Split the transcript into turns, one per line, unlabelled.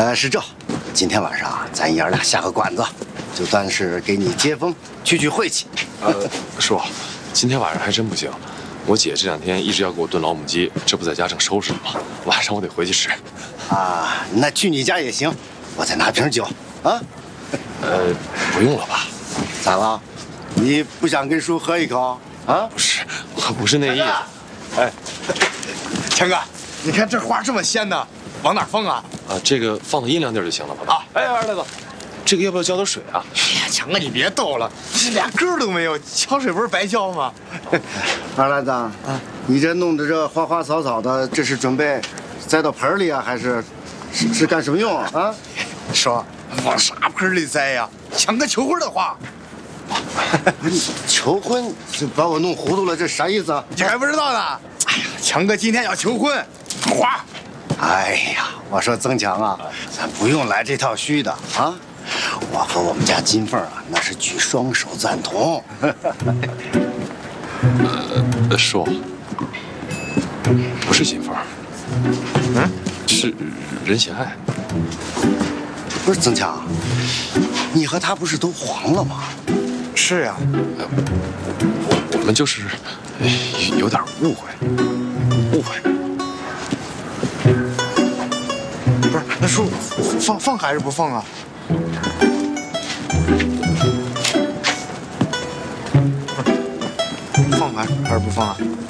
是这，今天晚上咱爷俩下个馆子，就算是给你接风，聚晦气。
叔，今天晚上还真不行，我姐这2天一直要给我炖老母鸡，这不在家正收拾呢吗？晚上我得回去吃。
啊，那去你家也行，我再拿瓶酒啊。
不用了吧？
咋了？你不想跟叔喝一口啊？
不是，我不是那意思。哎，
强哥，你看这花这么鲜呢，往哪放啊？
这个放到阴凉地儿就行了吧？
啊，
哎，二大哥，这个要不要浇点水啊？
哎呀，强哥你别逗了，这连根都没有，浇水不是白浇吗？
二篮子，你这弄得这花花草草的，这是准备栽到盆里啊，还是干什么用啊？啊？
说往啥盆里栽呀？强哥求婚的花。
不是你求婚，就把我弄糊涂了，这啥意思啊？
你还不知道呢？哎呀，强哥今天要求婚，花。
哎呀，我说曾强啊，咱不用来这套虚的啊！我和我们家金凤啊，那是举双手赞同。
叔，不是金凤，是任贤爱。
不是曾强，你和他不是都黄了吗？
是呀，
我们就是有点误会。
不是那叔放还是不放啊？放还是不放啊？